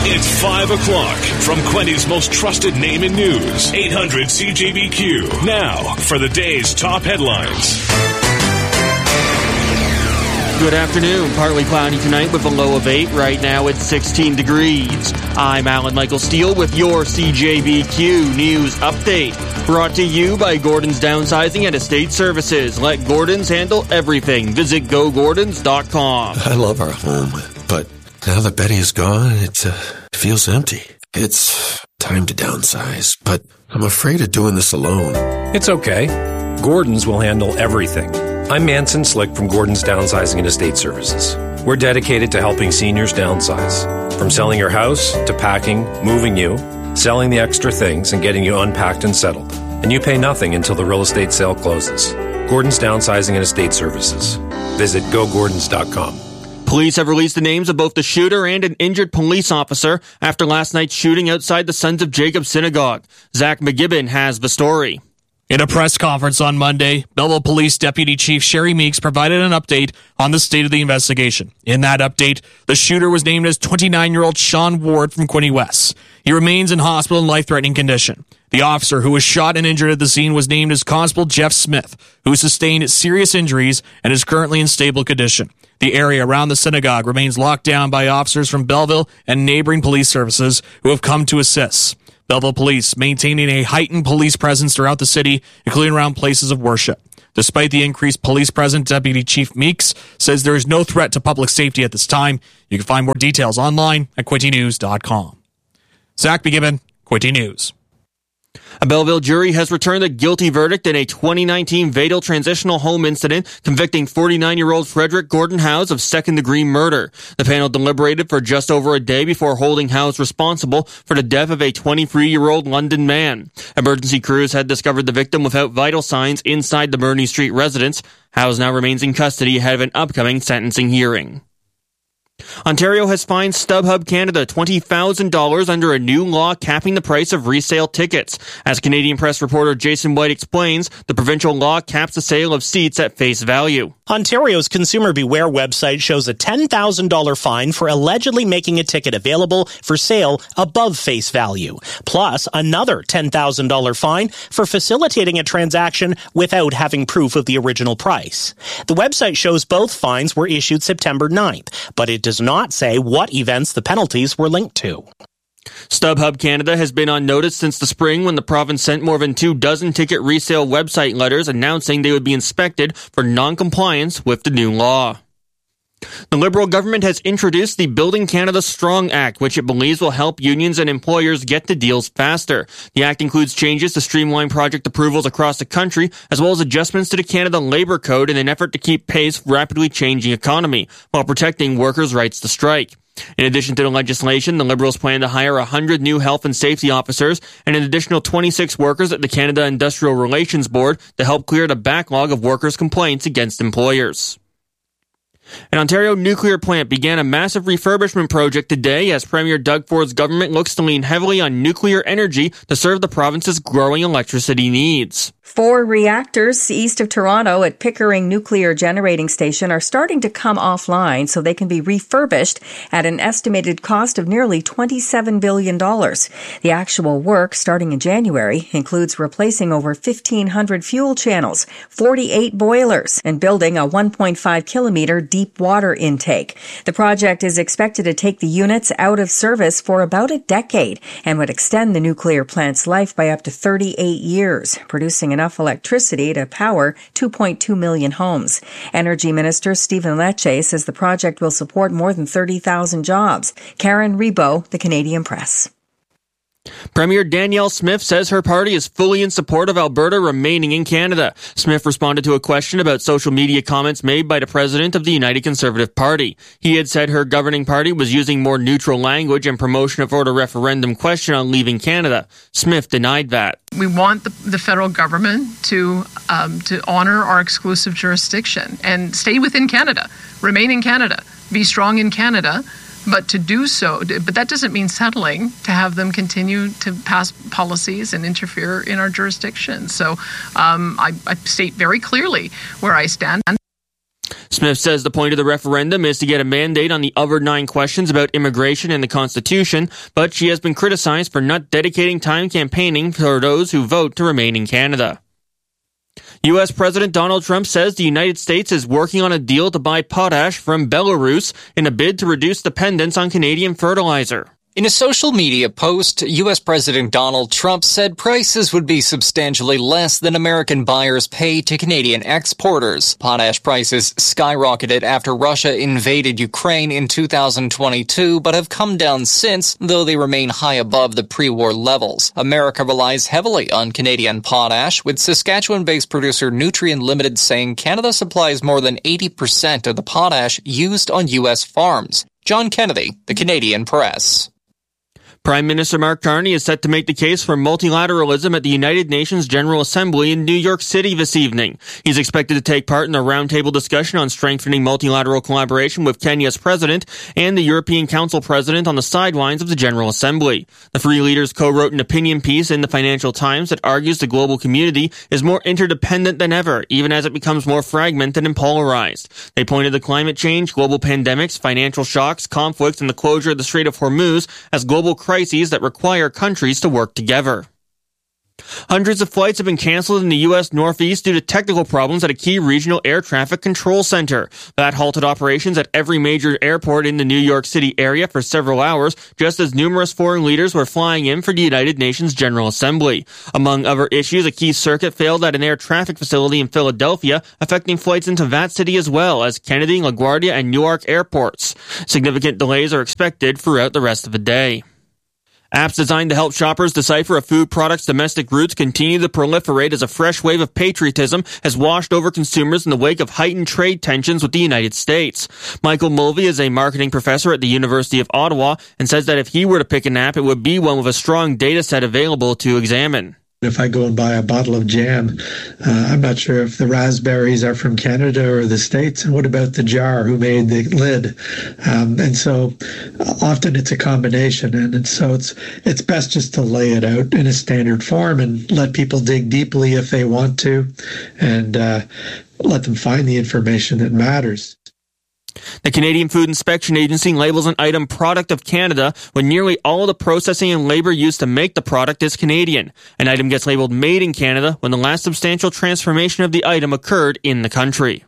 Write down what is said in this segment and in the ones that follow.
It's 5 o'clock from Quenty's most trusted name in news, 800 CJBQ. Now, for the day's top headlines. Good afternoon. Partly cloudy tonight with a low of 8. Right now it's 16 degrees. I'm Alan Michael Steele with your CJBQ News Update. Brought to you by Gordon's Downsizing and Estate Services. Let Gordon's handle everything. Visit GoGordons.com. I love our home, but now that Betty is gone, it feels empty. It's time to downsize, but I'm afraid of doing this alone. It's okay. Gordon's will handle everything. I'm Manson Slick from Gordon's Downsizing and Estate Services. We're dedicated to helping seniors downsize. From selling your house to packing, moving you, selling the extra things, and getting you unpacked and settled. And you pay nothing until the real estate sale closes. Gordon's Downsizing and Estate Services. Visit GoGordons.com. Police have released the names of both the shooter and an injured police officer after last night's shooting outside the Sons of Jacob Synagogue. Zach McGibbon has the story. In a press conference on Monday, Belleville Police Deputy Chief Sherry Meeks provided an update on the state of the investigation. In that update, the shooter was named as 29-year-old Sean Ward from Quinte West. He remains in hospital in life-threatening condition. The officer who was shot and injured at the scene was named as Constable Jeff Smith, who sustained serious injuries and is currently in stable condition. The area around the synagogue remains locked down by officers from Belleville and neighboring police services who have come to assist. Belleville Police maintaining a heightened police presence throughout the city, including around places of worship. Despite the increased police presence, Deputy Chief Meeks says there is no threat to public safety at this time. You can find more details online at QuintyNews.com. Zach McGibbon, Quinte News. A Belleville jury has returned a guilty verdict in a 2019 Vadal transitional home incident, convicting 49-year-old Frederick Gordon Howes of second-degree murder. The panel deliberated for just over a day before holding Howes responsible for the death of a 23-year-old London man. Emergency crews had discovered the victim without vital signs inside the Murney Street residence. Howes now remains in custody ahead of an upcoming sentencing hearing. Ontario has fined StubHub Canada $20,000 under a new law capping the price of resale tickets. As Canadian Press reporter Jason White explains, the provincial law caps the sale of seats at face value. Ontario's Consumer Beware website shows a $10,000 fine for allegedly making a ticket available for sale above face value, plus another $10,000 fine for facilitating a transaction without having proof of the original price. The website shows both fines were issued September 9th, but it does not say what events the penalties were linked to. StubHub Canada has been on notice since the spring when the province sent more than 24 ticket resale website letters announcing they would be inspected for non-compliance with the new law. The Liberal government has introduced the Building Canada Strong Act, which it believes will help unions and employers get to deals faster. The act includes changes to streamline project approvals across the country, as well as adjustments to the Canada Labour Code in an effort to keep pace with the rapidly changing economy, while protecting workers' rights to strike. In addition to the legislation, the Liberals plan to hire 100 new health and safety officers and an additional 26 workers at the Canada Industrial Relations Board to help clear the backlog of workers' complaints against employers. An Ontario nuclear plant began a massive refurbishment project today as Premier Doug Ford's government looks to lean heavily on nuclear energy to serve the province's growing electricity needs. 4 reactors east of Toronto at Pickering Nuclear Generating Station are starting to come offline so they can be refurbished at an estimated cost of nearly $27 billion. The actual work, starting in January, includes replacing over 1,500 fuel channels, 48 boilers, and building a 1.5-kilometer deep water intake. The project is expected to take the units out of service for about a decade and would extend the nuclear plant's life by up to 38 years, producing enough electricity to power 2.2 million homes. Energy Minister Stephen Lecce says the project will support more than 30,000 jobs. Karen Rebo, The Canadian Press. Premier Danielle Smith says her party is fully in support of Alberta remaining in Canada. Smith responded to a question about social media comments made by the president of the United Conservative Party. He had said her governing party was using more neutral language in promotion of the referendum question on leaving Canada. Smith denied that. We want the federal government to honor our exclusive jurisdiction and stay within Canada, remain in Canada, be strong in Canada. But to do so, but that doesn't mean settling to have them continue to pass policies and interfere in our jurisdiction. So I state very clearly where I stand. Smith says the point of the referendum is to get a mandate on the other 9 questions about immigration and the Constitution, but she has been criticized for not dedicating time campaigning for those who vote to remain in Canada. U.S. President Donald Trump says the United States is working on a deal to buy potash from Belarus in a bid to reduce dependence on Canadian fertilizer. In a social media post, U.S. President Donald Trump said prices would be substantially less than American buyers pay to Canadian exporters. Potash prices skyrocketed after Russia invaded Ukraine in 2022, but have come down since, though they remain high above the pre-war levels. America relies heavily on Canadian potash, with Saskatchewan-based producer Nutrien Limited saying Canada supplies more than 80% of the potash used on U.S. farms. John Kennedy, The Canadian Press. Prime Minister Mark Carney is set to make the case for multilateralism at the United Nations General Assembly in New York City this evening. He's expected to take part in a roundtable discussion on strengthening multilateral collaboration with Kenya's president and the European Council president on the sidelines of the General Assembly. The three leaders co-wrote an opinion piece in the Financial Times that argues the global community is more interdependent than ever, even as it becomes more fragmented and polarized. They pointed to climate change, global pandemics, financial shocks, conflicts, and the closure of the Strait of Hormuz as global crises that require countries to work together. Hundreds of flights have been canceled in the U.S. Northeast due to technical problems at a key regional air traffic control center. That halted operations at every major airport in the New York City area for several hours, just as numerous foreign leaders were flying in for the United Nations General Assembly. Among other issues, a key circuit failed at an air traffic facility in Philadelphia, affecting flights into that city as well as Kennedy, LaGuardia, and Newark airports. Significant delays are expected throughout the rest of the day. Apps designed to help shoppers decipher a food product's domestic roots continue to proliferate as a fresh wave of patriotism has washed over consumers in the wake of heightened trade tensions with the United States. Michael Mulvey is a marketing professor at the University of Ottawa and says that if he were to pick an app, it would be one with a strong data set available to examine. If I go and buy a bottle of jam, I'm not sure if the raspberries are from Canada or the States. And what about the jar? Who made the lid? And so often it's a combination. And so it's best just to lay it out in a standard form and let people dig deeply if they want to, and let them find the information that matters. The Canadian Food Inspection Agency labels an item product of Canada when nearly all of the processing and labor used to make the product is Canadian. An item gets labeled made in Canada when the last substantial transformation of the item occurred in the country.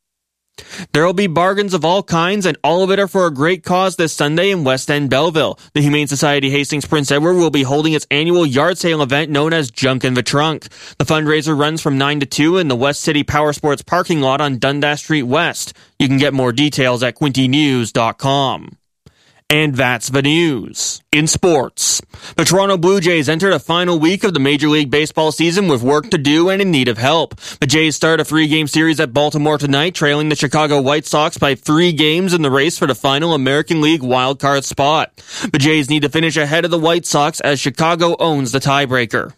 There will be bargains of all kinds, and all of it are for a great cause this Sunday in West End, Belleville. The Humane Society Hastings Prince Edward will be holding its annual yard sale event known as Junk in the Trunk. The fundraiser runs from 9 to 2 in the West City Power Sports parking lot on Dundas Street West. You can get more details at quintynews.com. And that's the news. In sports, the Toronto Blue Jays entered a final week of the Major League Baseball season with work to do and in need of help. The Jays start a 3-game series at Baltimore tonight, trailing the Chicago White Sox by 3 games in the race for the final American League wildcard spot. The Jays need to finish ahead of the White Sox as Chicago owns the tiebreaker.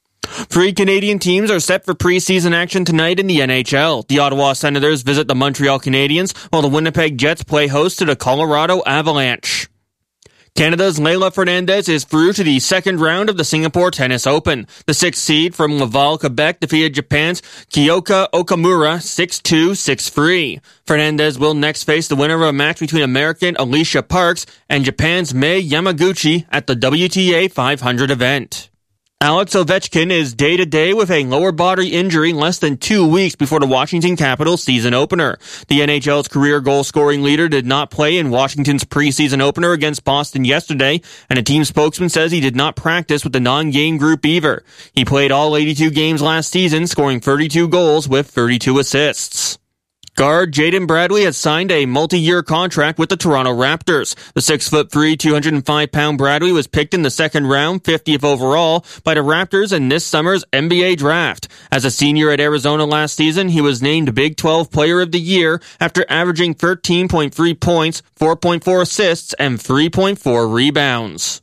3 Canadian teams are set for preseason action tonight in the NHL. The Ottawa Senators visit the Montreal Canadiens, while the Winnipeg Jets play host to the Colorado Avalanche. Canada's Leila Fernandez is through to the second round of the Singapore Tennis Open. The 6th seed from Laval, Quebec defeated Japan's Kyoka Okamura 6-2, 6-3. Fernandez will next face the winner of a match between American Alicia Parks and Japan's Mei Yamaguchi at the WTA 500 event. Alex Ovechkin is day-to-day with a lower body injury less than 2 weeks before the Washington Capitals season opener. The NHL's career goal-scoring leader did not play in Washington's preseason opener against Boston yesterday, and a team spokesman says he did not practice with the non-game group either. He played all 82 games last season, scoring 32 goals with 32 assists. Guard Jaden Bradley has signed a multi-year contract with the Toronto Raptors. The 6'3", 205-pound Bradley was picked in the second round, 50th overall, by the Raptors in this summer's NBA draft. As a senior at Arizona last season, he was named Big 12 Player of the Year after averaging 13.3 points, 4.4 assists, and 3.4 rebounds.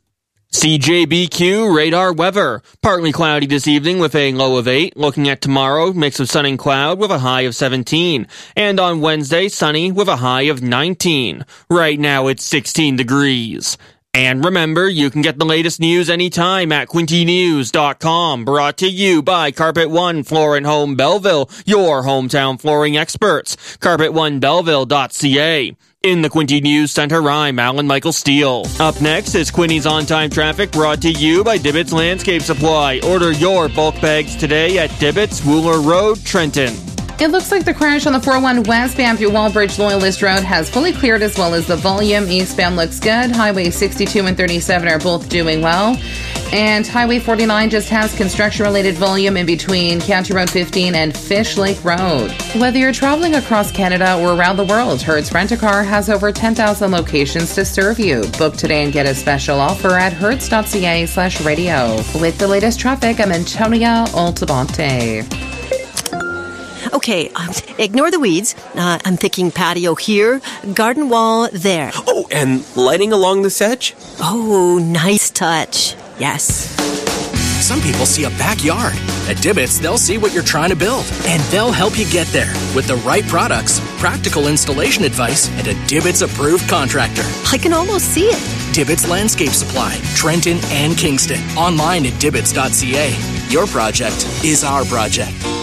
CJBQ radar weather. Partly cloudy this evening with a low of 8. Looking at tomorrow, mix of sun and cloud with a high of 17. And on Wednesday, sunny with a high of 19. Right now it's 16 degrees. And remember, you can get the latest news anytime at quintynews.com. Brought to you by Carpet One Floor and Home Belleville, your hometown flooring experts. CarpetOneBelleville.ca. In the Quinty News Center, I'm Alan Michael Steele. Up next is Quinty's On-Time Traffic, brought to you by Dibbett's Landscape Supply. Order your bulk bags today at Dibbett's, Wooler Road, Trenton. It looks like the crash on the 401 westbound through Wallbridge Loyalist Road has fully cleared, as well as the volume. Eastbound looks good. Highway 62 and 37 are both doing well. And Highway 49 just has construction-related volume in between County Road 15 and Fish Lake Road. Whether you're traveling across Canada or around the world, Hertz Rent-A-Car has over 10,000 locations to serve you. Book today and get a special offer at hertz.ca/radio. With the latest traffic, I'm Antonia Altabonte. Okay, ignore the weeds. I'm thinking patio here, garden wall there. Oh, and lighting along this edge? Oh, nice touch. Yes. Some people see a backyard. At Dibbett's, they'll see what you're trying to build, and they'll help you get there with the right products, practical installation advice, and a Dibbett's-approved contractor. I can almost see it. Dibbett's Landscape Supply, Trenton and Kingston. Online at Dibbetts.ca. Your project is our project.